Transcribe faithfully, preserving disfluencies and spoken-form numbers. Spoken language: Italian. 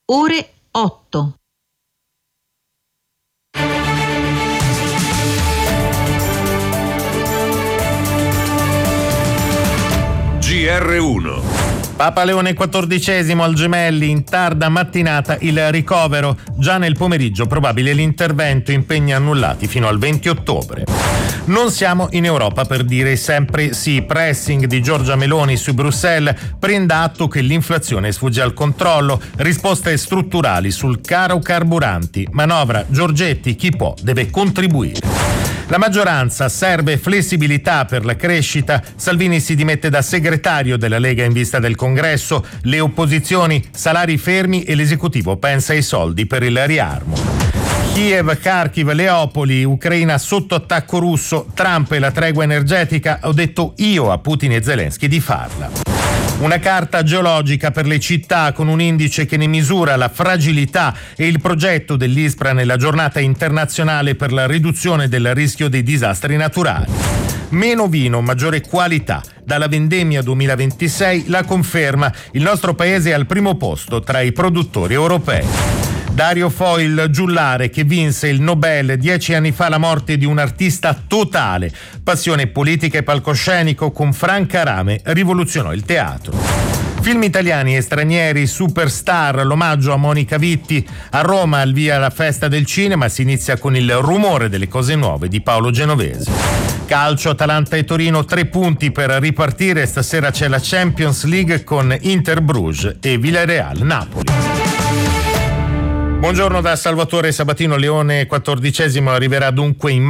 ore otto. G R uno. Papa Leone quattordicesimo al Gemelli, in tarda mattinata il ricovero, già nel pomeriggio probabile l'intervento, impegni annullati fino al venti ottobre. Non siamo in Europa per dire sempre sì, pressing di Giorgia Meloni su Bruxelles, prenda atto che l'inflazione sfugge al controllo, risposte strutturali sul caro carburanti, manovra Giorgetti, chi può deve contribuire. La maggioranza, serve flessibilità per la crescita, Salvini si dimette da segretario della Lega in vista del congresso, le opposizioni, salari fermi e l'esecutivo pensa ai soldi per il riarmo. Kiev, Kharkiv, Leopoli, Ucraina sotto attacco russo, Trump e la tregua energetica, ho detto io a Putin e Zelensky di farla. Una carta geologica per le città con un indice che ne misura la fragilità e il progetto dell'ISPRA nella giornata internazionale per la riduzione del rischio dei disastri naturali. Meno vino, maggiore qualità. Dalla vendemmia duemilaventisei la conferma, il nostro paese è al primo posto tra i produttori europei. Dario Fo, il giullare che vinse il Nobel dieci anni fa, la morte di un artista totale. Passione politica e palcoscenico, con Franca Rame rivoluzionò il teatro. Film italiani e stranieri, superstar, l'omaggio a Monica Vitti. A Roma al via la festa del cinema, si inizia con Il rumore delle cose nuove di Paolo Genovese. Calcio, Atalanta e Torino, tre punti per ripartire. Stasera c'è la Champions League con Inter Bruges e Villarreal Napoli. Buongiorno da Salvatore Sabatino. Leone quattordicesimo arriverà dunque in